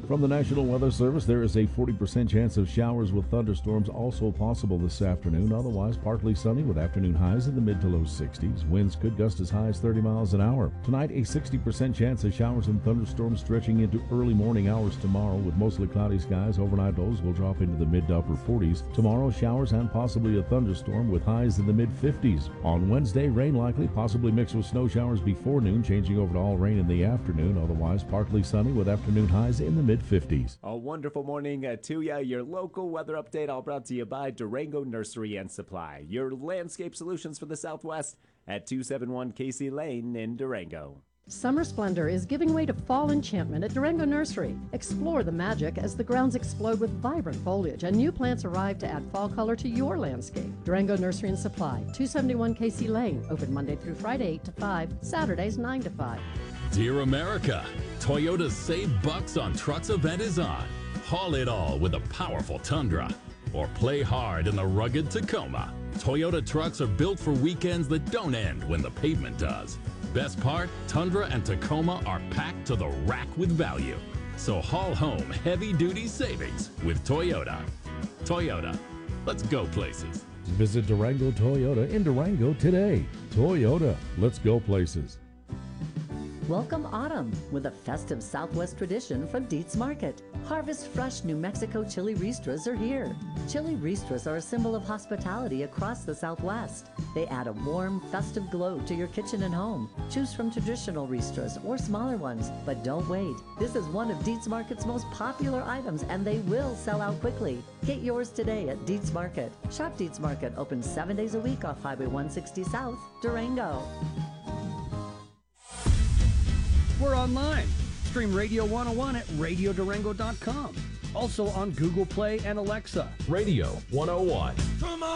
From the National Weather Service, there is a 40% chance of showers with thunderstorms also possible this afternoon. Otherwise, partly sunny with afternoon highs in the mid to low 60s. Winds could gust as high as 30 miles an hour. Tonight, a 60% chance of showers and thunderstorms stretching into early morning hours tomorrow with mostly cloudy skies. Overnight lows will drop into the mid to upper 40s. Tomorrow, showers and possibly a thunderstorm with highs in the mid 50s. On Wednesday, rain likely, possibly mixed with snow showers before noon, changing over to all rain in the afternoon. Otherwise, partly sunny with afternoon highs in the mid 50s. A wonderful morning to you. Your local weather update all brought to you by Durango Nursery and Supply, your landscape solutions for the Southwest at 271 Casey Lane in Durango. Summer splendor is giving way to fall enchantment at Durango Nursery. Explore the magic as the grounds explode with vibrant foliage and new plants arrive to add fall color to your landscape. Durango Nursery and Supply, 271 Casey Lane, open Monday through Friday 8 to 5, Saturdays 9 to 5. Dear America, Toyota's Save Bucks on Trucks event is on. Haul it all with a powerful Tundra or play hard in the rugged Tacoma. Toyota trucks are built for weekends that don't end when the pavement does. Best part, Tundra and Tacoma are packed to the rack with value. So haul home heavy-duty savings with Toyota. Toyota, let's go places. Visit Durango Toyota in Durango today. Toyota, let's go places. Welcome autumn with a festive Southwest tradition from Dietz Market. Harvest fresh New Mexico chili ristras are here. Chili ristras are a symbol of hospitality across the Southwest. They add a warm, festive glow to your kitchen and home. Choose from traditional ristras or smaller ones, but don't wait. This is one of Dietz Market's most popular items and they will sell out quickly. Get yours today at Dietz Market. Shop Dietz Market, open 7 days a week off Highway 160 South, Durango. We're online. Stream Radio 101 at radiodurango.com. Also on Google Play and Alexa. Radio 101. Come on.